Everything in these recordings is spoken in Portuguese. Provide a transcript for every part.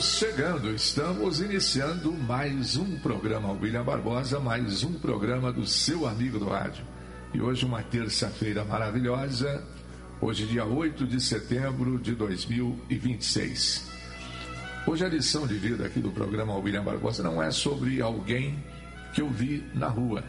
Estamos iniciando mais um programa William Barbosa, mais um programa do seu amigo do rádio. E hoje uma terça-feira maravilhosa, hoje dia 8 de setembro de 2026. Hoje a lição de vida aqui do programa William Barbosa não é sobre alguém que eu vi na rua.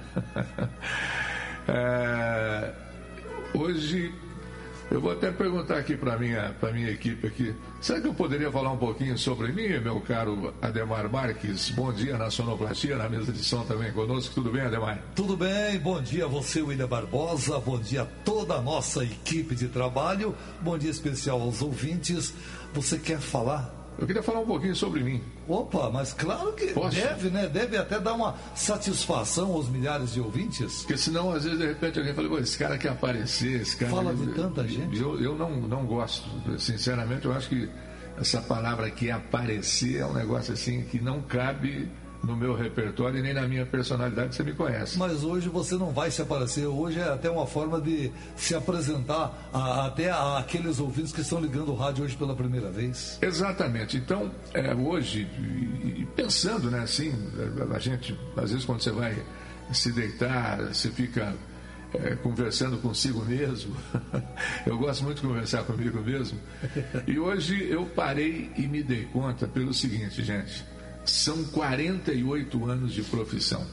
Hoje eu vou até perguntar aqui para minha equipe aqui, será que eu poderia falar um pouquinho sobre mim, meu caro Ademar Marques? Bom dia na sonoplastia, na mesa de som também conosco. Tudo bem, Ademar? Tudo bem, bom dia a você, William Barbosa, bom dia a toda a nossa equipe de trabalho, bom dia especial aos ouvintes. Você quer falar? Eu queria falar um pouquinho sobre mim. Opa, mas claro que Posso? Deve, né? Deve até dar uma satisfação aos milhares de ouvintes. Porque senão, às vezes, de repente, alguém fala, esse cara quer aparecer, esse cara... Fala de tanta gente. Eu não gosto. Sinceramente, eu acho que essa palavra que aparecer é um negócio assim que não cabe no meu repertório e nem na minha personalidade, você me conhece. Mas hoje você não vai se aparecer, hoje é até uma forma de se apresentar até àqueles ouvintes que estão ligando o rádio hoje pela primeira vez. Exatamente, então hoje, pensando, né, assim, a gente, às vezes quando você vai se deitar, você fica conversando consigo mesmo, eu gosto muito de conversar comigo mesmo, e hoje eu parei e me dei conta pelo seguinte, gente. São 48 anos de profissão,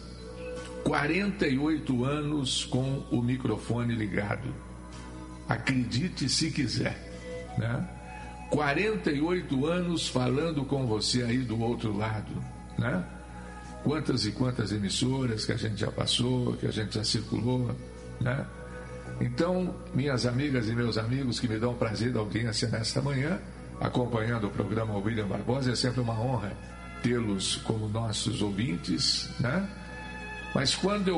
48 anos com o microfone ligado, acredite se quiser, né? 48 anos falando com você aí do outro lado, né? Quantas e quantas emissoras que a gente já passou, que a gente já circulou, né? Então, minhas amigas e meus amigos que me dão prazer da audiência nesta manhã, acompanhando o programa William Barbosa, é sempre uma honra tê-los como nossos ouvintes, né? Mas quando eu